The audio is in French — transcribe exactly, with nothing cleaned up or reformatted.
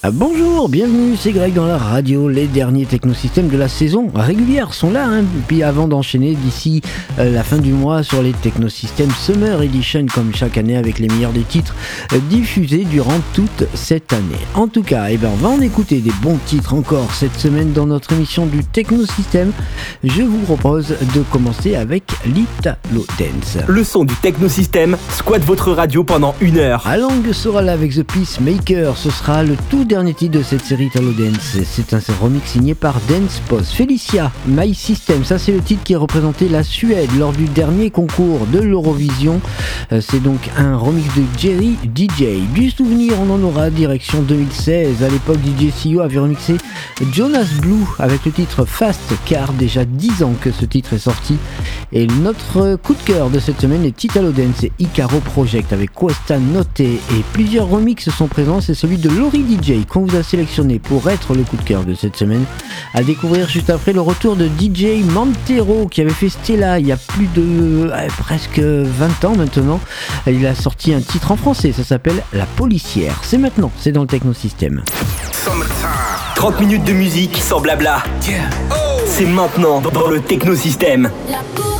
Ah, bonjour, bienvenue, c'est Greg dans la radio. Les derniers technosystèmes de la saison régulière sont là, hein. Puis avant d'enchaîner d'ici euh, la fin du mois sur les technosystèmes Summer Edition, comme chaque année avec les meilleurs des titres euh, diffusés durant toute cette année. En tout cas, eh ben, on va en écouter des bons titres encore cette semaine dans notre émission du technosystème. Je vous propose de commencer avec l'Italo Dance. Le son du technosystème squatte votre radio pendant une heure. Along sera là avec The Peacemaker, ce sera le tout dernier titre de cette série Italo Dance. C'est un remix signé par Dance Post. Felicia, My System, ça c'est le titre qui a représenté la Suède lors du dernier concours de l'Eurovision. C'est donc un remix de Jerry D J. Du souvenir, on en aura direction deux mille seize. À l'époque, D J C E O avait remixé Jonas Blue avec le titre Fast, car déjà dix ans que ce titre est sorti. Et notre coup de cœur de cette semaine est Italo Dance et Icaro Project avec Questa Notte, et plusieurs remixes sont présents. C'est celui de Lori D J qu'on vous a sélectionné pour être le coup de cœur de cette semaine, à découvrir juste après le retour de D J Mantero qui avait fait Stella il y a plus de euh, presque vingt ans maintenant. Il a sorti un titre en français, ça s'appelle La Policière. C'est maintenant, c'est dans le technosystème. trente minutes de musique sans blabla. C'est maintenant dans le technosystème. La